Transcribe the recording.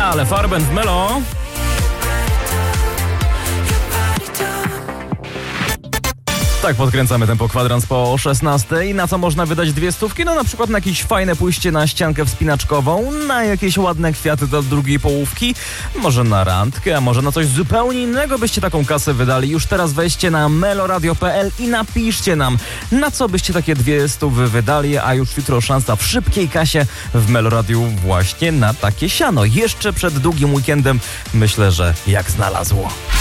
Ale Farben w Melo. Tak, podkręcamy tempo kwadrans po 16. Na co można wydać 200? No na przykład na jakieś fajne pójście na ściankę wspinaczkową, na jakieś ładne kwiaty do drugiej połówki, może na randkę, a może na coś zupełnie innego byście taką kasę wydali. Już teraz wejdźcie na meloradio.pl i napiszcie nam, na co byście takie 200 wydali, a już jutro szansa w szybkiej kasie w Meloradiu właśnie na takie siano. Jeszcze przed długim weekendem myślę, że jak znalazło.